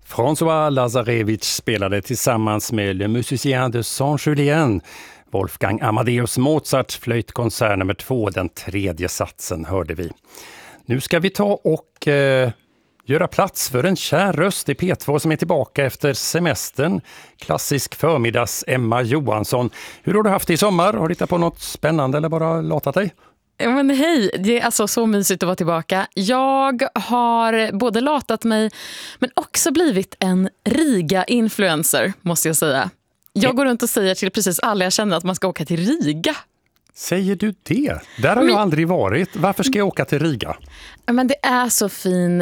François Lazarevich spelade tillsammans med Le Musicien de Saint-Julien, Wolfgang Amadeus Mozart, flöjtkonsert nummer 2, den tredje satsen hörde vi. Nu ska vi ta och göra plats för en kär röst i P2 som är tillbaka efter semestern. Klassisk förmiddags Emma Johansson. Hur har du haft det i sommar? Har du hittat på något spännande eller bara latat dig? Men hej, det är alltså så mysigt att vara tillbaka. Jag har både latat mig men också blivit en Riga-influencer, måste jag säga. Jag går runt och säger till precis alla jag känner att man ska åka till Riga. Säger du det? Där har jag aldrig varit. Varför ska jag åka till Riga? Men det är så fin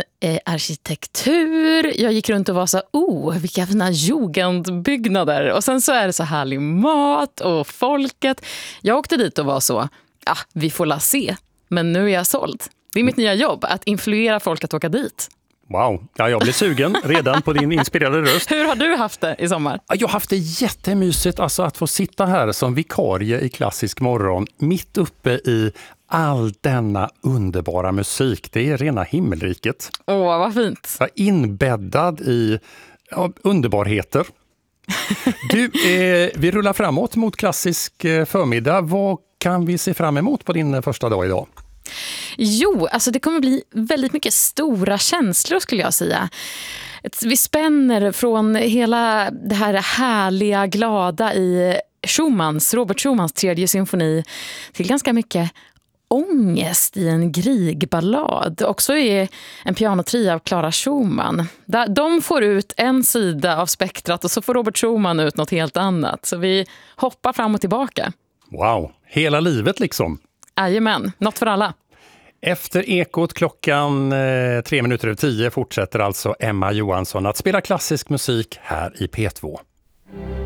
arkitektur. Jag gick runt och var så, vilka fina jugendbyggnader. Och sen så är det så härlig mat och folket. Jag åkte dit och var så, vi får la se. Men nu är jag såld. Det är mitt nya jobb, att influera folk att åka dit. Wow, jag blir sugen redan på din inspirerade röst. Hur har du haft det i sommar? Jag har haft det jättemysigt att få sitta här som vikarie i Klassisk morgon mitt uppe i all denna underbara musik. Det är rena himmelriket. Vad fint. Jag är inbäddad i underbarheter. Du, vi rullar framåt mot klassisk förmiddag. Vad kan vi se fram emot på din första dag idag? Jo, alltså det kommer bli väldigt mycket stora känslor skulle jag säga. Vi spänner från hela det här härliga, glada i Robert Schumans tredje symfoni till ganska mycket ångest i en Grieg-ballad. Också i en pianotrio av Clara Schumann. De får ut en sida av spektrat och så får Robert Schumann ut något helt annat. Så vi hoppar fram och tillbaka. Wow, hela livet liksom. Jajamän, något för alla. Efter ekot klockan 3:10 fortsätter alltså Emma Johansson att spela klassisk musik här i P2.